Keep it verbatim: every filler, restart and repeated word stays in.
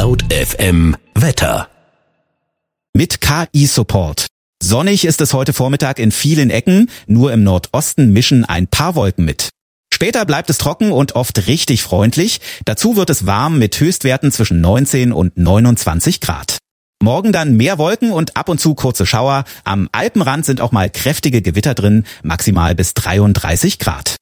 Laut F M Wetter. Mit K I-Support. Sonnig ist es heute Vormittag in vielen Ecken, nur im Nordosten mischen ein paar Wolken mit. Später bleibt es trocken und oft richtig freundlich. Dazu wird es warm mit Höchstwerten zwischen neunzehn und neunundzwanzig Grad. Morgen dann mehr Wolken und ab und zu kurze Schauer. Am Alpenrand sind auch mal kräftige Gewitter drin, maximal bis dreiunddreißig Grad.